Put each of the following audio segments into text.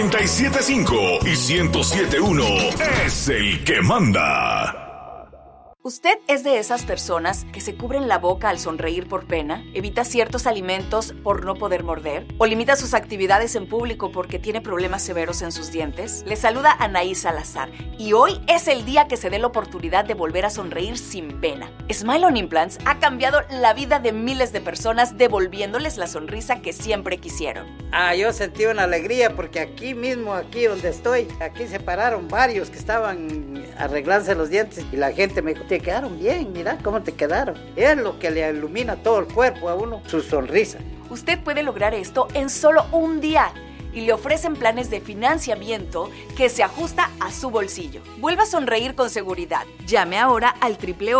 97.5 y 107.1 es el que manda. ¿Usted es de esas personas que se cubren la boca al sonreír por pena, evita ciertos alimentos por no poder morder, o limita sus actividades en público porque tiene problemas severos en sus dientes? Le saluda Anaí Salazar y hoy es el día que se dé la oportunidad de volver a sonreír sin pena. Smile on Implants ha cambiado la vida de miles de personas devolviéndoles la sonrisa que siempre quisieron. Yo sentí una alegría porque aquí mismo, aquí donde estoy, aquí se pararon varios que estaban arreglándose los dientes y la gente me dijo, te quedaron bien, mira cómo te quedaron. Es lo que le ilumina todo el cuerpo a uno, su sonrisa. Usted puede lograr esto en solo un día y le ofrecen planes de financiamiento que se ajusta a su bolsillo. Vuelva a sonreír con seguridad. Llame ahora al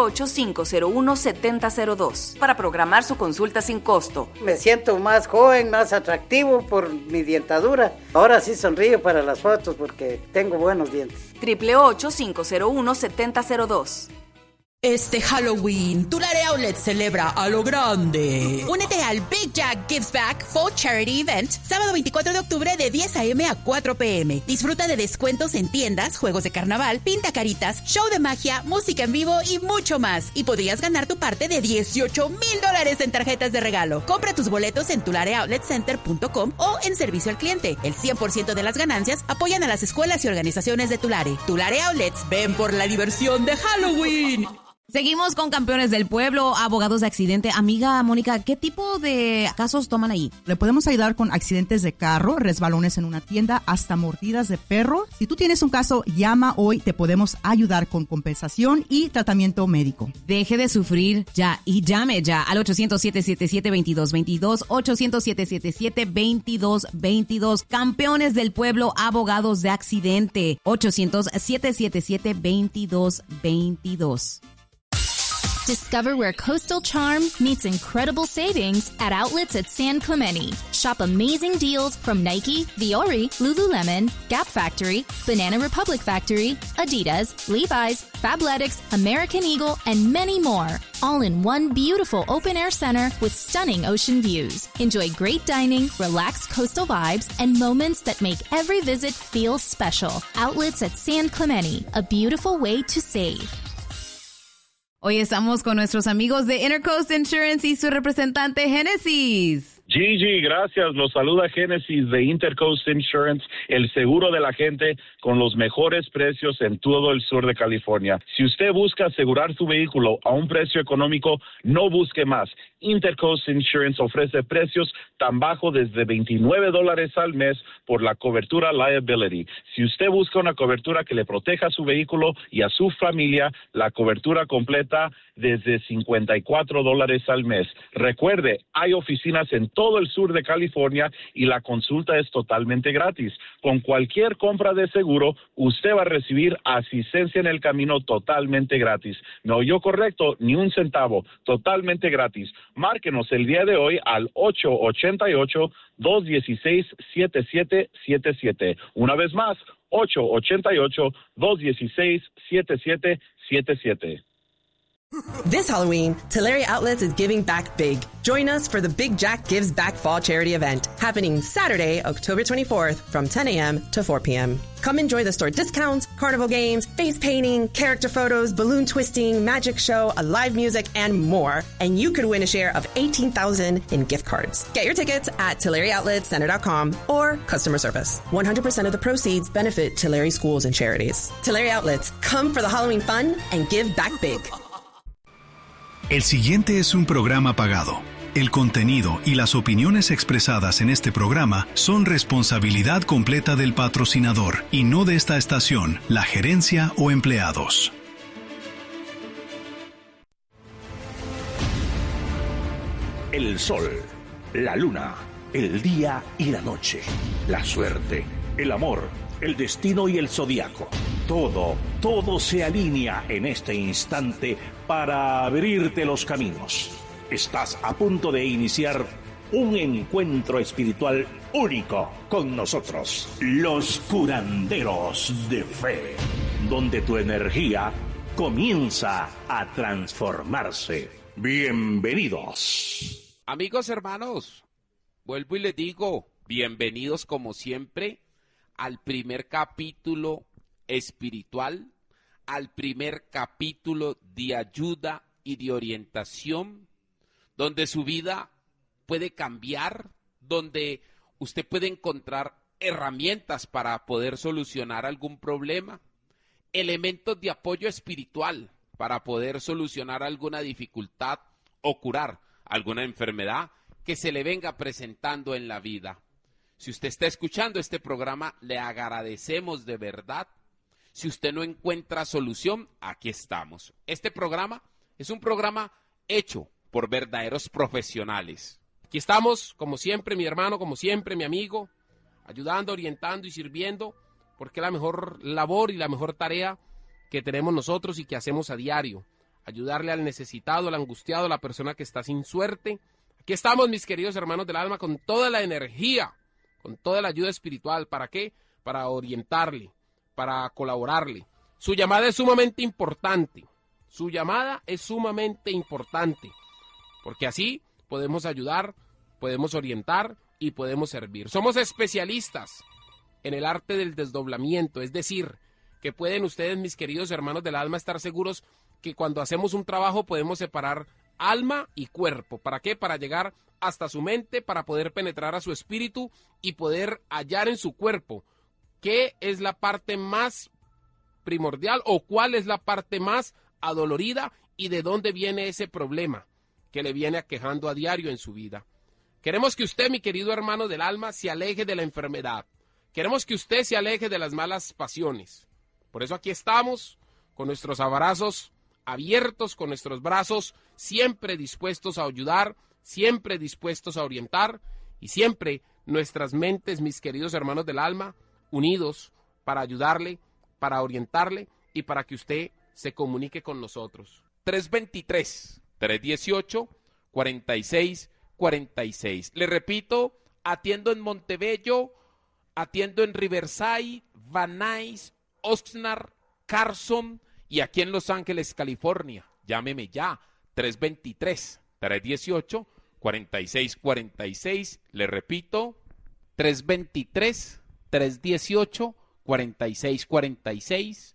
888-501-7002 para programar su consulta sin costo. Me siento más joven, más atractivo por mi dientadura. Ahora sí sonrío para las fotos porque tengo buenos dientes. 888-501-7002. Este Halloween, Tulare Outlet celebra a lo grande. Únete al Big Jack Gives Back Fall Charity Event, sábado 24 de octubre de 10 a.m. a 4 p.m. Disfruta de descuentos en tiendas, juegos de carnaval, pintacaritas, show de magia, música en vivo y mucho más. Y podrías ganar tu parte de $18,000 en tarjetas de regalo. Compra tus boletos en tulareoutletcenter.com o en servicio al cliente. El 100% de las ganancias apoyan a las escuelas y organizaciones de Tulare. Tulare Outlets, ven por la diversión de Halloween. Seguimos con Campeones del Pueblo, abogados de accidente. Amiga Mónica, ¿qué tipo de casos toman ahí? Le podemos ayudar con accidentes de carro, resbalones en una tienda, hasta mordidas de perro. Si tú tienes un caso, llama hoy, te podemos ayudar con compensación y tratamiento médico. Deje de sufrir ya y llame ya al 800-777-2222, 800-777-2222. Campeones del Pueblo, abogados de accidente, 800-777-2222. Discover where coastal charm meets incredible savings at outlets at San Clemente. Shop amazing deals from Nike, Viore, Lululemon, Gap Factory, Banana Republic Factory, Adidas, Levi's, Fabletics, American Eagle, and many more. All in one beautiful open-air center with stunning ocean views. Enjoy great dining, relaxed coastal vibes, and moments that make every visit feel special. Outlets at San Clemente, a beautiful way to save. Hoy estamos con nuestros amigos de Intercoast Insurance y su representante Génesis. Gigi, gracias. Los saluda Génesis de Intercoast Insurance, el seguro de la gente con los mejores precios en todo el sur de California. Si usted busca asegurar su vehículo a un precio económico, no busque más. Intercoast Insurance ofrece precios tan bajos desde $29 al mes por la cobertura liability. Si usted busca una cobertura que le proteja a su vehículo y a su familia, la cobertura completa desde $54 al mes. Recuerde, hay oficinas en todo el sur de California y la consulta es totalmente gratis. Con cualquier compra de seguro, usted va a recibir asistencia en el camino totalmente gratis. ¿Me oyó correcto? Ni un centavo, totalmente gratis. Márquenos el día de hoy al 888-216-7777. Una vez más, 888-216-7777. This Halloween, Tulare Outlets is giving back big. Join us for the Big Jack Gives Back Fall Charity Event, happening Saturday, October 24th from 10 a.m. to 4 p.m. Come enjoy the store discounts, carnival games, face painting, character photos, balloon twisting, magic show, a live music, and more. And you could win a share of $18,000 in gift cards. Get your tickets at TulareOutletCenter.com or customer service. 100% of the proceeds benefit Tulare schools and charities. Tulare Outlets, come for the Halloween fun and give back big. El siguiente es un programa pagado. El contenido y las opiniones expresadas en este programa son responsabilidad completa del patrocinador y no de esta estación, la gerencia o empleados. El sol, la luna, el día y la noche, la suerte, el amor, el destino y el zodiaco. Todo se alinea en este instante para abrirte los caminos. Estás a punto de iniciar un encuentro espiritual único con nosotros, los curanderos de fe, donde tu energía comienza a transformarse. Bienvenidos. Amigos hermanos, vuelvo y les digo, bienvenidos como siempre al primer capítulo espiritual, al primer capítulo de ayuda y de orientación, donde su vida puede cambiar, donde usted puede encontrar herramientas para poder solucionar algún problema, elementos de apoyo espiritual para poder solucionar alguna dificultad o curar alguna enfermedad que se le venga presentando en la vida. Si usted está escuchando este programa, le agradecemos de verdad. Si usted no encuentra solución, aquí estamos. Este programa es un programa hecho por verdaderos profesionales. Aquí estamos, como siempre, mi hermano, como siempre, mi amigo, ayudando, orientando y sirviendo, porque es la mejor labor y la mejor tarea que tenemos nosotros y que hacemos a diario. Ayudarle al necesitado, al angustiado, a la persona que está sin suerte. Aquí estamos, mis queridos hermanos del alma, con toda la energía, con toda la ayuda espiritual. ¿Para qué? Para orientarle, para colaborarle. Su llamada es sumamente importante. Su llamada es sumamente importante, porque así podemos ayudar, podemos orientar y podemos servir. Somos especialistas en el arte del desdoblamiento, es decir, que pueden ustedes, mis queridos hermanos del alma, estar seguros que cuando hacemos un trabajo podemos separar alma y cuerpo. ¿Para qué? Para llegar hasta su mente, para poder penetrar a su espíritu y poder hallar en su cuerpo qué es la parte más primordial o cuál es la parte más adolorida y de dónde viene ese problema que le viene aquejando a diario en su vida. Queremos que usted, mi querido hermano del alma, se aleje de la enfermedad. Queremos que usted se aleje de las malas pasiones. Por eso aquí estamos, con nuestros abrazos abiertos, con nuestros brazos siempre dispuestos a ayudar, siempre dispuestos a orientar y siempre nuestras mentes, mis queridos hermanos del alma, unidos para ayudarle, para orientarle y para que usted se comunique con nosotros. 323-318-4646. Le repito, atiendo en Montebello, atiendo en Riverside, Van Nuys, Oxnard, Carson y aquí en Los Ángeles, California. Llámeme ya, 323-318-4646. Le repito, 323-318-4646.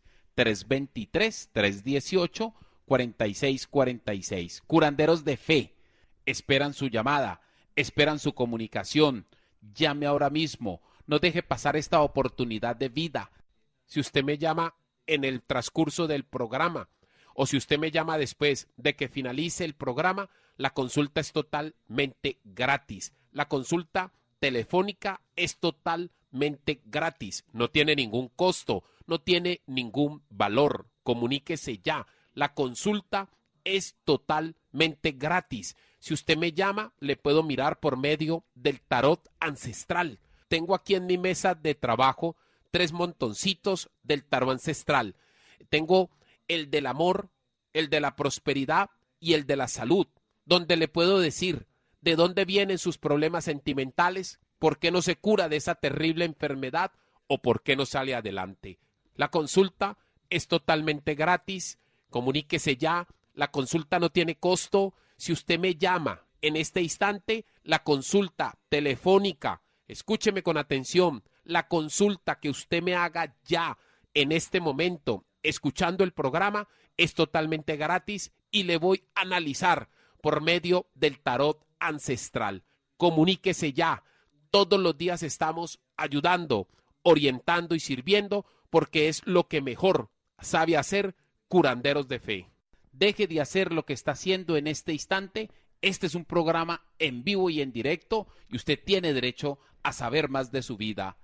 323-318-4646. Curanderos de fe, esperan su llamada, esperan su comunicación. Llame ahora mismo, no deje pasar esta oportunidad de vida. Si usted me llama en el transcurso del programa o si usted me llama después de que finalice el programa, la consulta es totalmente gratis. La consulta telefónica es totalmente gratis, no tiene ningún costo, no tiene ningún valor. Comuníquese ya, la consulta es totalmente gratis. Si usted me llama, le puedo mirar por medio del tarot ancestral. Tengo aquí en mi mesa de trabajo 3 montoncitos del tarot ancestral. Tengo el del amor, el de la prosperidad y el de la salud, donde le puedo decir de dónde vienen sus problemas sentimentales, por qué no se cura de esa terrible enfermedad o por qué no sale adelante. La consulta es totalmente gratis. Comuníquese ya, la consulta no tiene costo. Si usted me llama en este instante, la consulta telefónica, escúcheme con atención, la consulta que usted me haga ya en este momento, escuchando el programa, es totalmente gratis y le voy a analizar por medio del tarot ancestral. Comuníquese ya. Todos los días estamos ayudando, orientando y sirviendo porque es lo que mejor sabe hacer curanderos de fe. Deje de hacer lo que está haciendo en este instante. Este es un programa en vivo y en directo y usted tiene derecho a saber más de su vida.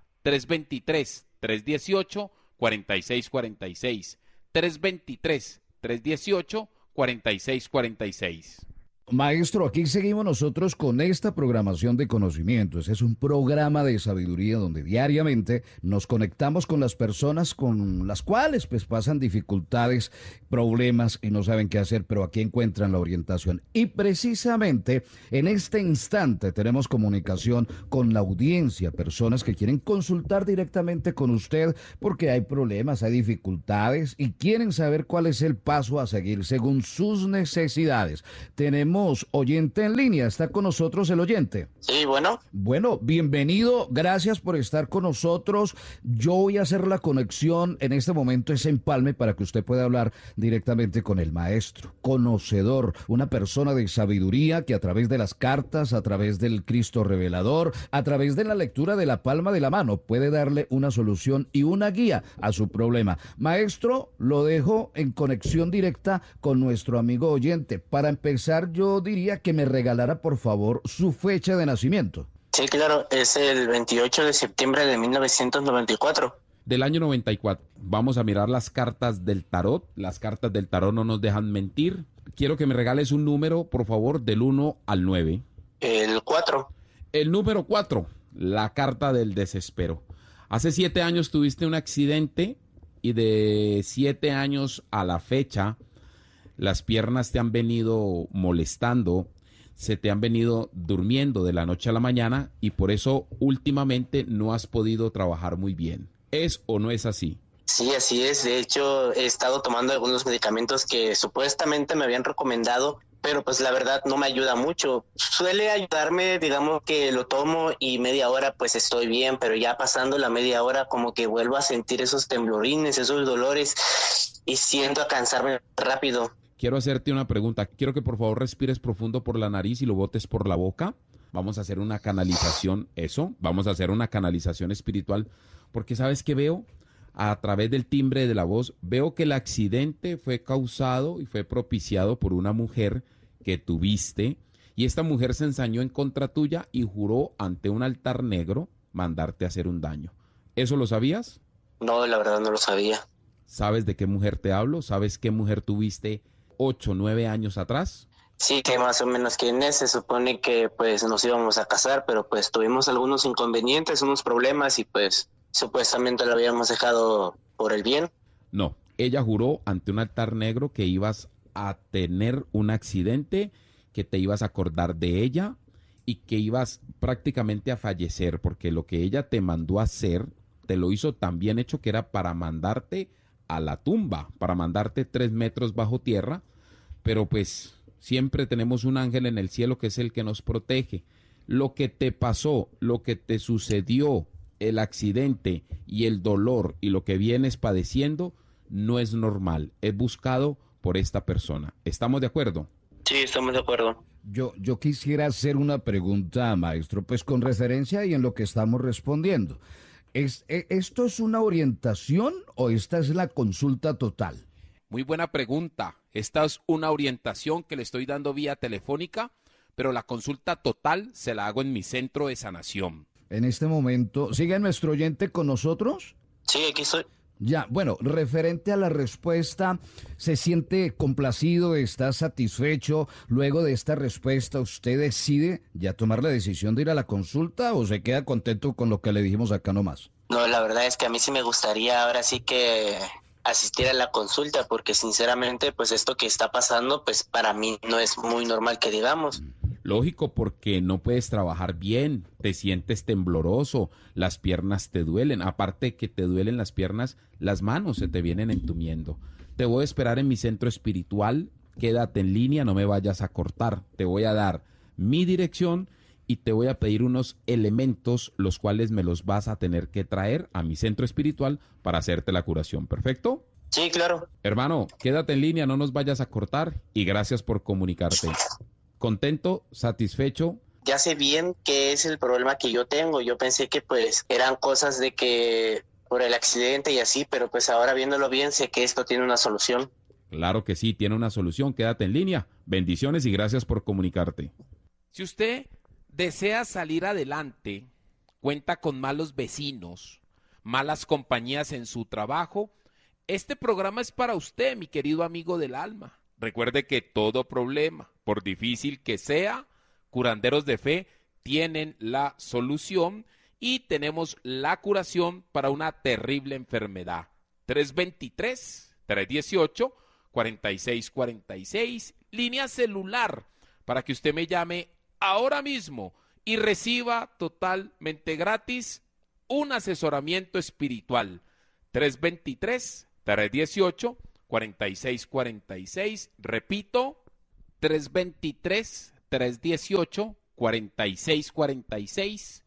323-318-4646. 323-318-4646. Maestro, aquí seguimos nosotros con esta programación de conocimientos. Es un programa de sabiduría donde diariamente nos conectamos con las personas con las cuales pues pasan dificultades, problemas y no saben qué hacer, pero aquí encuentran la orientación. Y precisamente en este instante tenemos comunicación con la audiencia, personas que quieren consultar directamente con usted porque hay problemas, hay dificultades y quieren saber cuál es el paso a seguir según sus necesidades. Tenemos tenemos oyente en línea. ¿Está con nosotros el oyente? Sí, bueno. Bueno, bienvenido. Gracias por estar con nosotros. Yo voy a hacer la conexión en este momento, ese empalme, para que usted pueda hablar directamente con el maestro, conocedor, una persona de sabiduría que a través de las cartas, a través del Cristo revelador, a través de la lectura de la palma de la mano, puede darle una solución y una guía a su problema. Maestro, lo dejo en conexión directa con nuestro amigo oyente. Para empezar, yo diría que me regalara, por favor, su fecha de nacimiento. Sí, claro, es el 28 de septiembre de 1994. Del año 94. Vamos a mirar las cartas del tarot. Las cartas del tarot no nos dejan mentir. Quiero que me regales un número, por favor, del 1 al 9. El 4. El número 4, la carta del desespero. Hace 7 años tuviste un accidente y de 7 años a la fecha las piernas te han venido molestando, se te han venido durmiendo de la noche a la mañana y por eso últimamente no has podido trabajar muy bien. ¿Es o no es así? Sí, así es. De hecho, he estado tomando algunos medicamentos que supuestamente me habían recomendado, pero pues la verdad no me ayuda mucho. Suele ayudarme, digamos que lo tomo y media hora pues estoy bien, pero ya pasando la media hora como que vuelvo a sentir esos temblorines, esos dolores y siento a cansarme rápido. Quiero hacerte una pregunta. Quiero que por favor respires profundo por la nariz y lo botes por la boca. Vamos a hacer una canalización, vamos a hacer una canalización espiritual, porque ¿sabes qué veo? A través del timbre de la voz, veo que el accidente fue causado y fue propiciado por una mujer que tuviste, y esta mujer se ensañó en contra tuya y juró ante un altar negro mandarte a hacer un daño. ¿Eso lo sabías? No, la verdad no lo sabía. ¿Sabes de qué mujer te hablo? ¿Sabes qué mujer tuviste 8, 9 años atrás? Sí, que más o menos quién es. Se supone que pues nos íbamos a casar, pero pues tuvimos algunos inconvenientes, unos problemas y pues supuestamente lo habíamos dejado por el bien. No, ella juró ante un altar negro que ibas a tener un accidente, que te ibas a acordar de ella y que ibas prácticamente a fallecer, porque lo que ella te mandó a hacer, te lo hizo tan bien hecho que era para mandarte a la tumba, para mandarte 3 metros bajo tierra, pero pues siempre tenemos un ángel en el cielo que es el que nos protege. Lo que te pasó, lo que te sucedió, el accidente y el dolor y lo que vienes padeciendo no es normal, es buscado por esta persona. ¿Estamos de acuerdo? Sí, estamos de acuerdo. Yo quisiera hacer una pregunta, maestro, pues con referencia y en lo que estamos respondiendo. ¿Esto es una orientación o esta es la consulta total? Muy buena pregunta. Esta es una orientación que le estoy dando vía telefónica, pero la consulta total se la hago en mi centro de sanación. En este momento, ¿sigue nuestro oyente con nosotros? Sí, aquí estoy. Ya, bueno, referente a la respuesta, ¿se siente complacido, está satisfecho? Luego de esta respuesta, ¿usted decide ya tomar la decisión de ir a la consulta o se queda contento con lo que le dijimos acá nomás? No, la verdad es que a mí sí me gustaría ahora sí que asistir a la consulta, porque sinceramente pues esto que está pasando pues para mí no es muy normal que digamos. Lógico, porque no puedes trabajar bien, te sientes tembloroso, las piernas te duelen, aparte que te duelen las piernas, las manos se te vienen entumiendo. Te voy a esperar en mi centro espiritual, quédate en línea, no me vayas a cortar, te voy a dar mi dirección y te voy a pedir unos elementos, los cuales me los vas a tener que traer a mi centro espiritual para hacerte la curación, ¿perfecto? Sí, claro. Hermano, quédate en línea, no nos vayas a cortar y gracias por comunicarte. ¿Contento? ¿Satisfecho? Ya sé bien qué es el problema que yo tengo. Yo pensé que pues eran cosas de que por el accidente y así, pero pues ahora viéndolo bien sé que esto tiene una solución. Claro que sí, tiene una solución. Quédate en línea. Bendiciones y gracias por comunicarte. Si usted desea salir adelante, cuenta con malos vecinos, malas compañías en su trabajo, este programa es para usted, mi querido amigo del alma. Recuerde que todo problema, por difícil que sea, curanderos de fe tienen la solución y tenemos la curación para una terrible enfermedad. 323-318-4646, línea celular, para que usted me llame ahora mismo y reciba totalmente gratis un asesoramiento espiritual. 323-318-4646, repito, 323-318-4646,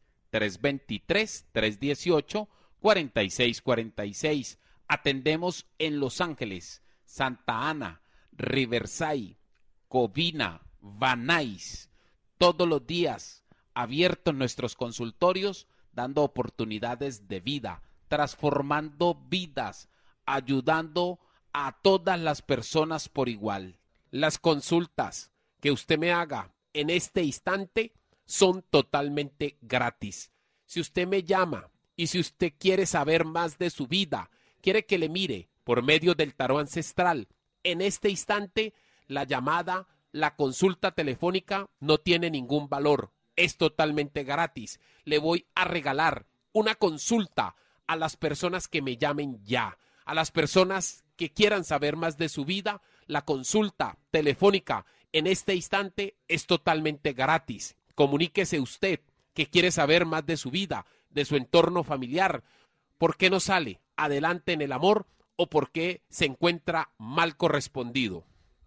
323-318-4646. Atendemos en Los Ángeles, Santa Ana, Riverside, Covina, Van Nuys, todos los días abiertos nuestros consultorios, dando oportunidades de vida, transformando vidas, ayudando a todas las personas por igual. Las consultas que usted me haga en este instante son totalmente gratis. Si usted me llama y si usted quiere saber más de su vida, quiere que le mire por medio del tarot ancestral, en este instante la llamada, la consulta telefónica no tiene ningún valor. Es totalmente gratis. Le voy a regalar una consulta a las personas que me llamen ya. A las personas que quieran saber más de su vida, la consulta telefónica en este instante es totalmente gratis. Comuníquese usted que quiere saber más de su vida, de su entorno familiar, por qué no sale adelante en el amor o por qué se encuentra mal correspondido.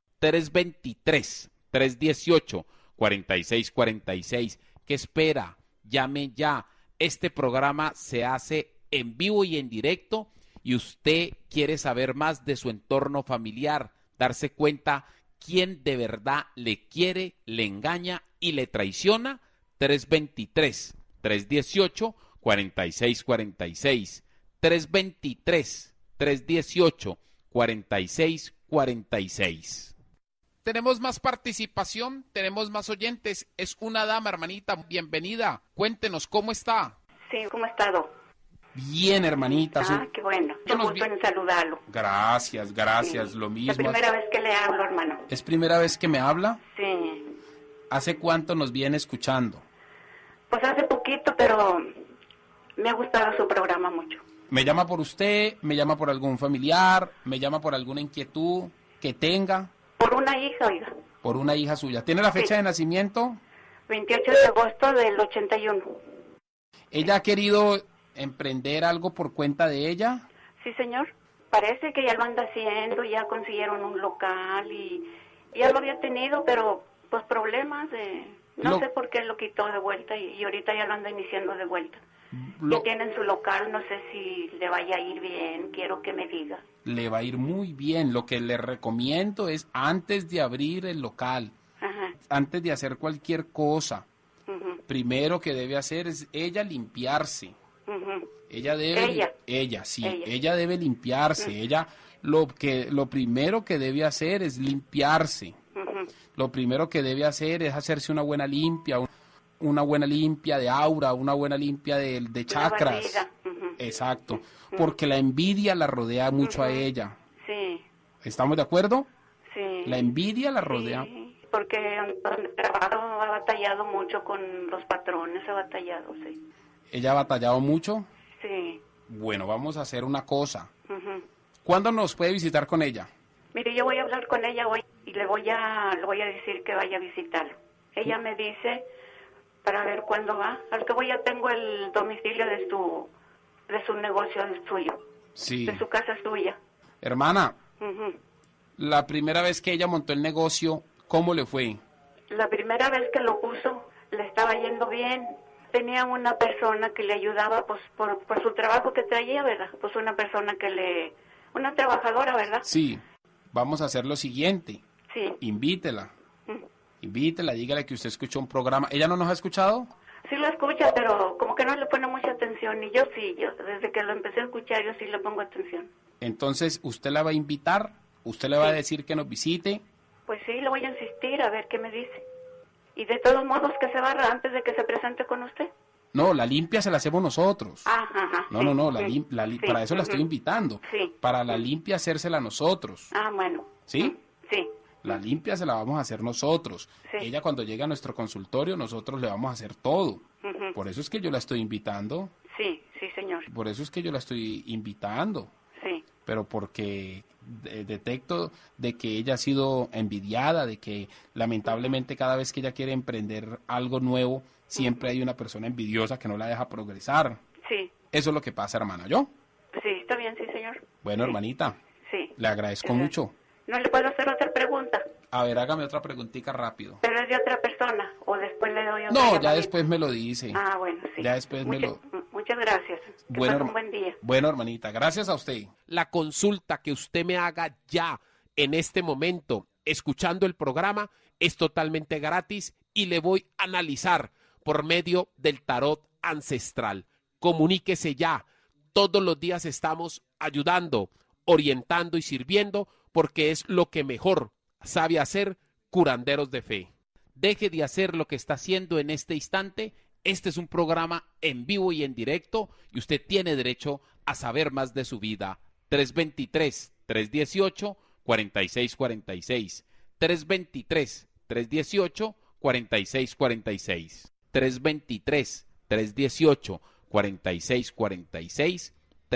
323-318-4646. ¿Qué espera? Llame ya. Este programa se hace en vivo y en directo y usted quiere saber más de su entorno familiar, darse cuenta quién de verdad le quiere, le engaña y le traiciona. 323-318-4646. 323-318-4646. Tenemos más participación, tenemos más oyentes. Es una dama, hermanita, bienvenida. Cuéntenos, ¿cómo está? Sí, ¿cómo ha estado? Bien, hermanita. Qué bueno. Qué gusto en saludarlo. Gracias, sí. Lo mismo. La primera vez que le hablo, hermano. ¿Es primera vez que me habla? Sí. ¿Hace cuánto nos viene escuchando? Pues hace poquito, pero me ha gustado su programa mucho. ¿Me llama por usted? ¿Me llama por algún familiar? ¿Me llama por alguna inquietud que tenga? Por una hija, oiga. Por una hija suya. ¿Tiene la fecha de nacimiento? 28 de agosto del 81. ¿Ella ha querido emprender algo por cuenta de ella? Sí, señor. Parece que ya lo anda haciendo, ya consiguieron un local y ya lo había tenido, pero pues problemas de... No sé por qué lo quitó de vuelta y ahorita ya lo anda iniciando de vuelta. Ya tienen su local, no sé si le vaya a ir bien, quiero que me diga. Le va a ir muy bien. Lo que le recomiendo es antes de abrir el local, antes de hacer cualquier cosa, primero que debe hacer es ella limpiarse. Ella debe, ella debe limpiarse. Ella lo primero que debe hacer es limpiarse. Lo primero que debe hacer es hacerse una buena limpia de aura, una buena limpia de chakras. Exacto, porque la envidia la rodea mucho a ella. Sí. ¿Estamos de acuerdo? Sí. La envidia la rodea. Sí, porque donde trabajo ha batallado mucho con los patrones, ha batallado, sí. ¿Ella ha batallado mucho? Sí. Bueno, vamos a hacer una cosa. ¿Cuándo nos puede visitar con ella? Mire, yo voy a hablar con ella hoy y le voy a decir que vaya a visitarlo. Ella me dice para ver cuándo va. Al cabo ya tengo el domicilio de su negocio, suyo. Sí. De su casa suya. Hermana, la primera vez que ella montó el negocio, ¿cómo le fue? La primera vez que lo puso, le estaba yendo bien. Tenía una persona que le ayudaba, pues, por su trabajo que traía, ¿verdad? Pues una persona una trabajadora, ¿verdad? Sí. Vamos a hacer lo siguiente. Sí. Invítela, dígale que usted escuchó un programa. ¿Ella no nos ha escuchado? Sí lo escucha, pero como que no le pone mucha atención. Y yo desde que lo empecé a escuchar, yo sí le pongo atención. Entonces, ¿usted la va a invitar? ¿Usted le va a decir que nos visite? Pues sí, le voy a insistir a ver qué me dice. Y de todos modos que se barra antes de que se presente con usted. No, la limpia se la hacemos nosotros. No, para eso la estoy invitando. Sí. Para la limpia hacérsela nosotros. Ah, bueno. ¿Sí? Sí. La limpia se la vamos a hacer nosotros. Sí. Ella cuando llegue a nuestro consultorio, nosotros le vamos a hacer todo. Por eso es que yo la estoy invitando. Sí, señor. Por eso es que yo la estoy invitando. Sí. Pero porque detecto de que ella ha sido envidiada, de que lamentablemente cada vez que ella quiere emprender algo nuevo, siempre hay una persona envidiosa que no la deja progresar. Sí. Eso es lo que pasa, hermana, ¿yo? Sí, está bien, sí, señor. Bueno, sí. hermanita. Sí. Le agradezco mucho. ¿No le puedo hacer otra pregunta? A ver, hágame otra preguntita rápido. ¿Pero es de otra persona o después le doy otra No, llamadita? ya después me lo dice. Ah, bueno, sí. Ya después Muchas gracias. Que Bueno, pase un buen día. Bueno, hermanita, gracias a usted. La consulta que usted me haga ya, en este momento, escuchando el programa, es totalmente gratis y le voy a analizar por medio del tarot ancestral. Comuníquese ya. Todos los días estamos ayudando, orientando y sirviendo porque es lo que mejor sabe hacer curanderos de fe. Deje de hacer lo que está haciendo en este instante. Este es un programa en vivo y en directo y usted tiene derecho a saber más de su vida. 323-318-4646. 323-318-4646. 323-318-4646.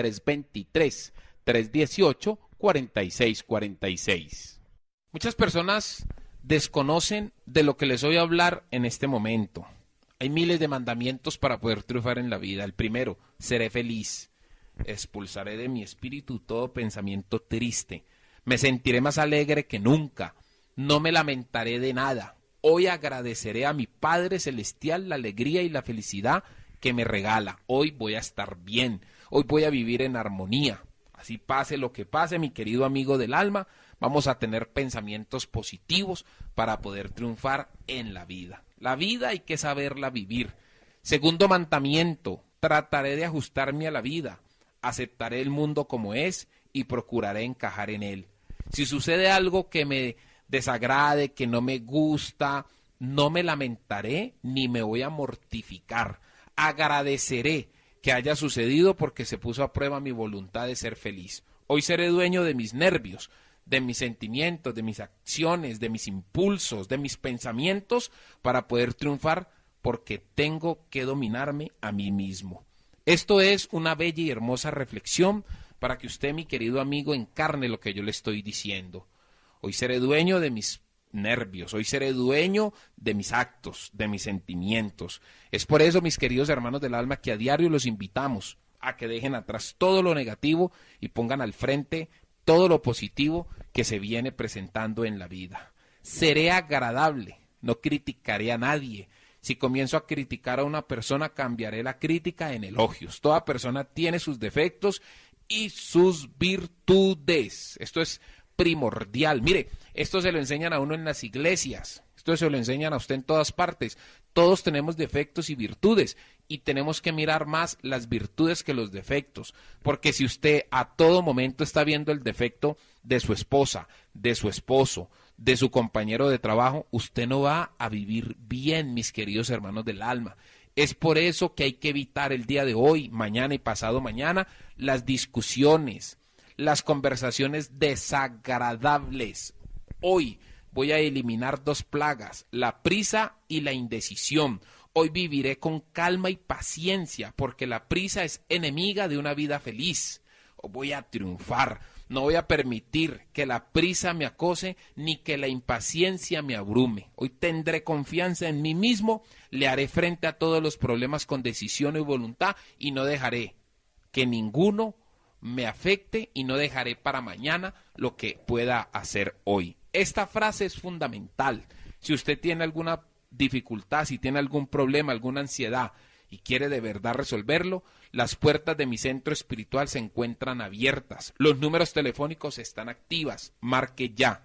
323-318-4646. Muchas personas desconocen de lo que les voy a hablar en este momento. Hay miles de mandamientos para poder triunfar en la vida. El primero, seré feliz. Expulsaré de mi espíritu todo pensamiento triste. Me sentiré más alegre que nunca. No me lamentaré de nada. Hoy agradeceré a mi Padre Celestial la alegría y la felicidad que me regala. Hoy voy a estar bien. Hoy voy a vivir en armonía. Así pase lo que pase, mi querido amigo del alma, vamos a tener pensamientos positivos para poder triunfar en la vida. La vida hay que saberla vivir. Segundo mandamiento, trataré de ajustarme a la vida. Aceptaré el mundo como es y procuraré encajar en él. Si sucede algo que me desagrade, que no me gusta, no me lamentaré ni me voy a mortificar. Agradeceré que haya sucedido porque se puso a prueba mi voluntad de ser feliz. Hoy seré dueño de mis nervios, de mis sentimientos, de mis acciones, de mis impulsos, de mis pensamientos para poder triunfar porque tengo que dominarme a mí mismo. Esto es una bella y hermosa reflexión para que usted, mi querido amigo, encarne lo que yo le estoy diciendo. Hoy seré dueño de mis nervios, hoy seré dueño de mis actos, de mis sentimientos. Es por eso, mis queridos hermanos del alma, que a diario los invitamos a que dejen atrás todo lo negativo y pongan al frente todo lo positivo que se viene presentando en la vida. Seré agradable, no criticaré a nadie. Si comienzo a criticar a una persona, cambiaré la crítica en elogios. Toda persona tiene sus defectos y sus virtudes. Esto es primordial. Mire, esto se lo enseñan a uno en las iglesias, esto se lo enseñan a usted en todas partes. Todos tenemos defectos y virtudes y tenemos que mirar más las virtudes que los defectos, porque si usted a todo momento está viendo el defecto de su esposa, de su esposo, de su compañero de trabajo, usted no va a vivir bien, mis queridos hermanos del alma. Es por eso que hay que evitar el día de hoy, mañana y pasado mañana, las discusiones, las conversaciones desagradables. Hoy voy a eliminar dos plagas, la prisa y la indecisión. Hoy viviré con calma y paciencia, porque la prisa es enemiga de una vida feliz. Voy a triunfar, no voy a permitir que la prisa me acose ni que la impaciencia me abrume. Hoy tendré confianza en mí mismo, le haré frente a todos los problemas con decisión y voluntad y no dejaré que ninguno me afecte y no dejaré para mañana lo que pueda hacer hoy. Esta frase es fundamental. Si usted tiene alguna dificultad, si tiene algún problema, alguna ansiedad y quiere de verdad resolverlo, las puertas de mi centro espiritual se encuentran abiertas. Los números telefónicos están activas. Marque ya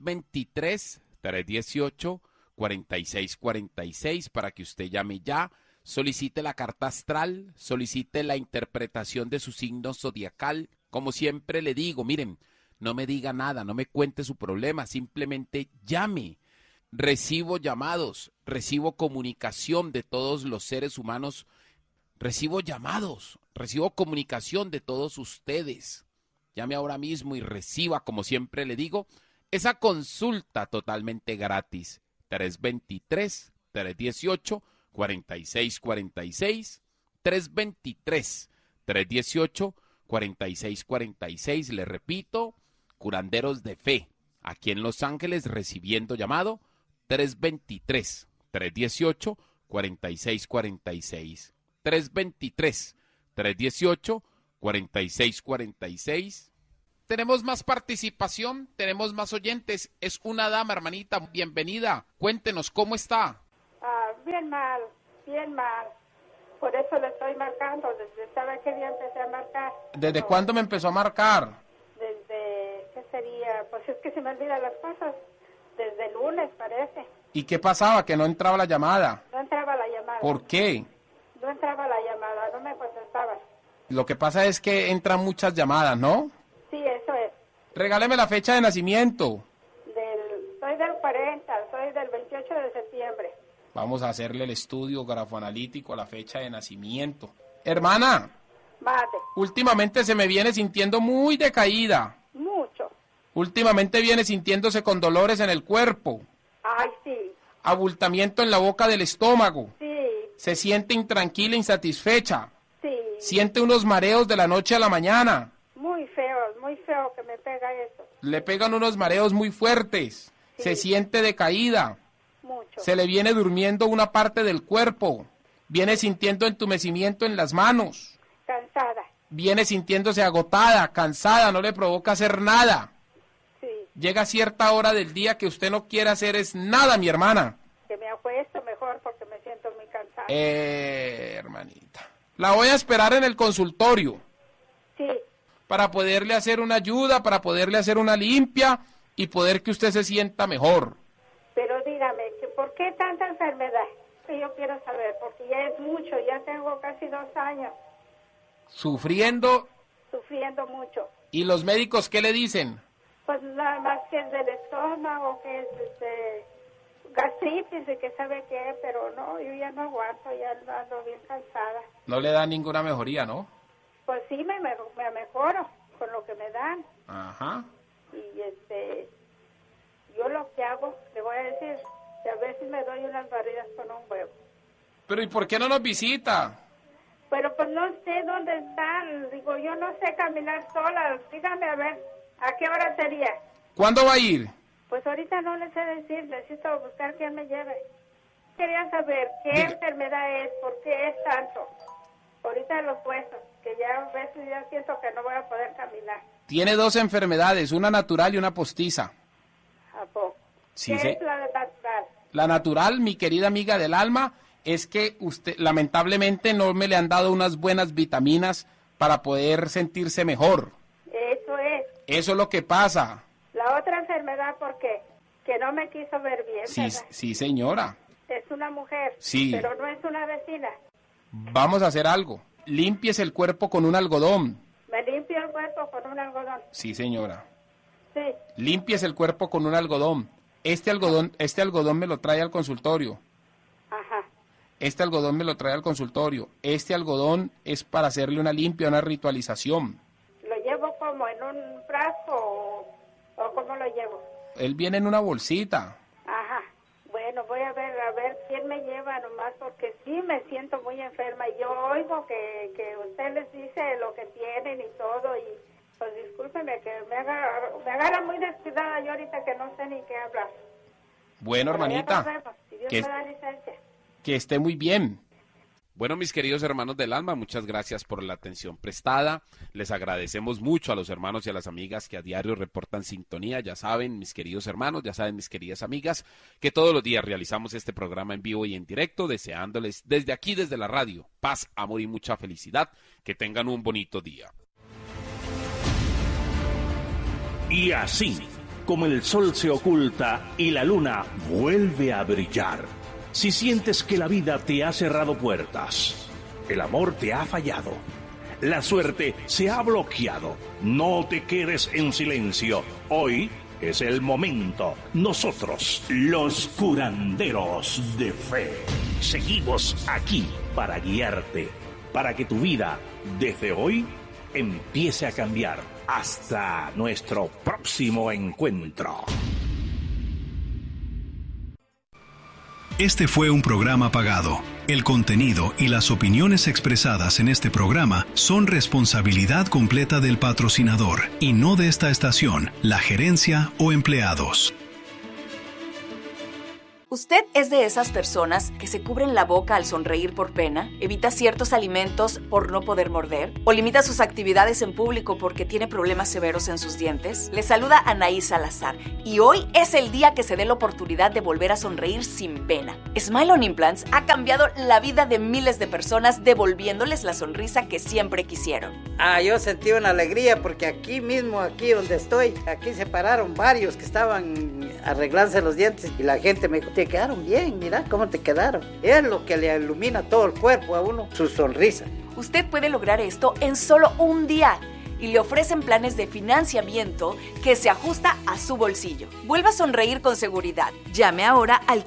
323-318-4646 para que usted llame ya. Solicite la carta astral, solicite la interpretación de su signo zodiacal. Como siempre le digo, miren, no me diga nada, no me cuente su problema, simplemente llame. Recibo llamados, recibo comunicación de todos los seres humanos, recibo llamados, recibo comunicación de todos ustedes. Llame ahora mismo y reciba, como siempre le digo, esa consulta totalmente gratis. 323-318-4646, 323-318-4646, le repito, curanderos de fe, aquí en Los Ángeles recibiendo llamado, 323-318-4646, 323-318-4646, Tenemos más participación, tenemos más oyentes. Es una dama, hermanita, bienvenida. Cuéntenos, ¿cómo está? Bien mal. Por eso le estoy marcando, desde ¿sabe qué día empecé a marcar? ¿Desde cuándo me empezó a marcar? Desde, ¿qué sería? Pues es que se me olvidan las cosas. Desde el lunes, parece. ¿Y qué pasaba? Que no entraba la llamada. No entraba la llamada. ¿Por qué? No entraba la llamada, no me contestaban. Lo que pasa es que entran muchas llamadas, ¿no? Sí, eso es. Regáleme la fecha de nacimiento. Soy del 40, soy del 28 de septiembre. Vamos a hacerle el estudio grafoanalítico a la fecha de nacimiento. Hermana, Mate. Últimamente se me viene sintiendo muy decaída. Mucho. Últimamente viene sintiéndose con dolores en el cuerpo. Ay, sí. Abultamiento en la boca del estómago. Sí. Se siente intranquila, insatisfecha. Sí. Siente unos mareos de la noche a la mañana. Muy feo que me pega eso. Le pegan unos mareos muy fuertes. Sí. Se siente decaída. Mucho. Se le viene durmiendo una parte del cuerpo. Viene sintiendo entumecimiento en las manos. Cansada. Viene sintiéndose agotada, cansada, no le provoca hacer nada. Sí. Llega cierta hora del día que usted no quiere hacer es nada, mi hermana. Que me acuesto mejor porque me siento muy cansada. Hermanita. La voy a esperar en el consultorio. Sí. Para poderle hacer una ayuda, para poderle hacer una limpia y poder que usted se sienta mejor. Pero dígame, ¿por qué tanta enfermedad? Que yo quiero saber, porque ya es mucho, ya tengo casi 2 años. Sufriendo. Mucho. ¿Y los médicos qué le dicen? Pues nada más que es del estómago, que es gastritis y que sabe qué, pero no, yo ya no aguanto, ya ando bien cansada. No le da ninguna mejoría, ¿no? Pues sí, me mejoro con lo que me dan. Ajá. Y yo lo que hago, le voy a decir, que a veces me doy unas barridas con un huevo. Pero ¿y por qué no nos visita? Pero pues no sé dónde están, digo, yo no sé caminar sola, dígame a ver, ¿a qué hora sería? ¿Cuándo va a ir? Pues ahorita no les sé decir, necesito buscar quién me lleve. Quería saber qué enfermedad es, por qué es tanto. Ahorita los huesos, que ya a veces ya siento que no voy a poder caminar. Tiene 2 enfermedades, una natural y una postiza. ¿A poco? Sí, ¿Qué sí. es la natural? La natural, mi querida amiga del alma, es que usted lamentablemente no me le han dado unas buenas vitaminas para poder sentirse mejor. Eso es. Eso es lo que pasa. La otra enfermedad, ¿por qué? Que no me quiso ver bien, Sí, ¿verdad? sí, señora. Es una mujer, Sí. pero no es una vecina. Vamos a hacer algo. Límpiese el cuerpo con un algodón. Me limpio el cuerpo con un algodón. Sí, señora. Sí. Límpiese el cuerpo con un algodón. Este algodón me lo trae al consultorio. Ajá. Este algodón me lo trae al consultorio. Este algodón es para hacerle una limpia, una ritualización. ¿Lo llevo como en un frasco o cómo lo llevo? Él viene en una bolsita. Ajá. Bueno, voy a ver quién me lleva nomás porque sí me siento muy enferma y yo oigo que usted les dice lo que tienen y todo y pues discúlpeme que me agarra muy descuidada yo ahorita que no sé ni qué hablar. Bueno, Pero ya hermanita, nos vemos, si Dios que, me da licencia. que esté muy bien. Bueno, mis queridos hermanos del alma, muchas gracias por la atención prestada. Les agradecemos mucho a los hermanos y a las amigas que a diario reportan sintonía. Ya saben, mis queridos hermanos, ya saben, mis queridas amigas, que todos los días realizamos este programa en vivo y en directo, deseándoles desde aquí, desde la radio, paz, amor y mucha felicidad. Que tengan un bonito día. Y así, como el sol se oculta y la luna vuelve a brillar, si sientes que la vida te ha cerrado puertas, el amor te ha fallado, la suerte se ha bloqueado, no te quedes en silencio. Hoy es el momento. Nosotros, los curanderos de fe, seguimos aquí para guiarte, para que tu vida, desde hoy, empiece a cambiar. Hasta nuestro próximo encuentro. Este fue un programa pagado. El contenido y las opiniones expresadas en este programa son responsabilidad completa del patrocinador y no de esta estación, la gerencia o empleados. ¿Usted es de esas personas que se cubren la boca al sonreír por pena, evita ciertos alimentos por no poder morder, o limita sus actividades en público porque tiene problemas severos en sus dientes? Le saluda Anaí Salazar y hoy es el día que se dé la oportunidad de volver a sonreír sin pena. Smile on Implants ha cambiado la vida de miles de personas devolviéndoles la sonrisa que siempre quisieron. Yo sentí una alegría porque aquí mismo, aquí donde estoy, aquí se pararon varios que estaban arreglándose los dientes y la gente me dijo, te quedaron bien, mira cómo te quedaron. Es lo que le ilumina todo el cuerpo a uno, su sonrisa. Usted puede lograr esto en solo un día y le ofrecen planes de financiamiento que se ajusta a su bolsillo. Vuelva a sonreír con seguridad. Llame ahora al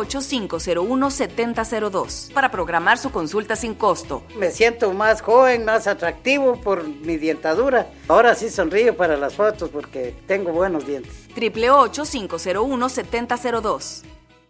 888-501-7002 para programar su consulta sin costo. Me siento más joven, más atractivo por mi dentadura. Ahora sí sonrío para las fotos porque tengo buenos dientes. 888-501-7002.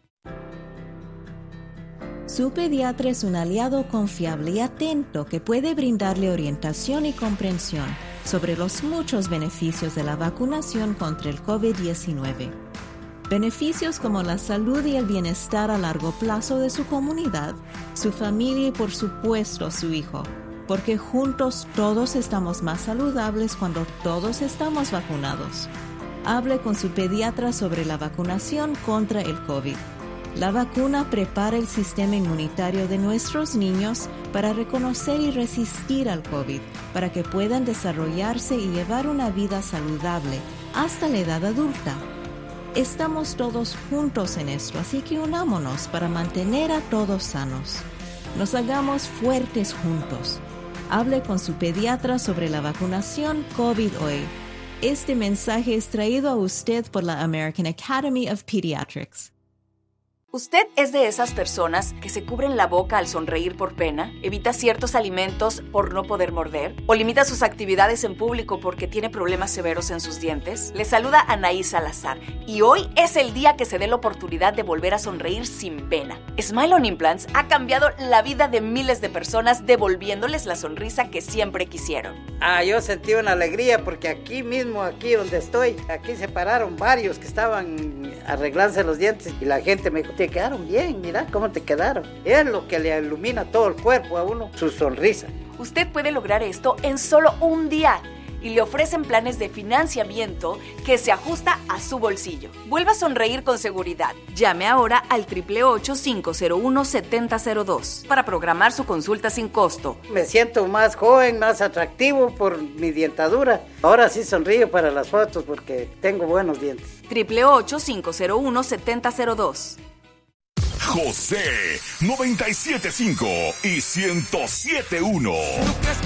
Su pediatra es un aliado confiable y atento que puede brindarle orientación y comprensión sobre los muchos beneficios de la vacunación contra el COVID-19. Beneficios como la salud y el bienestar a largo plazo de su comunidad, su familia y por supuesto su hijo, porque juntos todos estamos más saludables cuando todos estamos vacunados. Hable con su pediatra sobre la vacunación contra el COVID. La vacuna prepara el sistema inmunitario de nuestros niños para reconocer y resistir al COVID, para que puedan desarrollarse y llevar una vida saludable hasta la edad adulta. Estamos todos juntos en esto, así que unámonos para mantener a todos sanos. Nos hagamos fuertes juntos. Hable con su pediatra sobre la vacunación COVID hoy. Este mensaje es traído a usted por la American Academy of Pediatrics. ¿Usted es de esas personas que se cubren la boca al sonreír por pena, evita ciertos alimentos por no poder morder, o limita sus actividades en público porque tiene problemas severos en sus dientes? Le saluda Anaí Salazar y hoy es el día que se dé la oportunidad de volver a sonreír sin pena. Smile on Implants ha cambiado la vida de miles de personas devolviéndoles la sonrisa que siempre quisieron. Yo sentí una alegría porque aquí mismo, aquí donde estoy, aquí se pararon varios que estaban arreglándose los dientes y la gente me dijo, te quedaron bien, mira cómo te quedaron. Es lo que le ilumina todo el cuerpo a uno, su sonrisa. Usted puede lograr esto en solo un día y le ofrecen planes de financiamiento que se ajusta a su bolsillo. Vuelva a sonreír con seguridad. Llame ahora al 888-501-7002 para programar su consulta sin costo. Me siento más joven, más atractivo por mi dentadura. Ahora sí sonrío para las fotos porque tengo buenos dientes. 888-501-7002. José 97.5 y 107.1.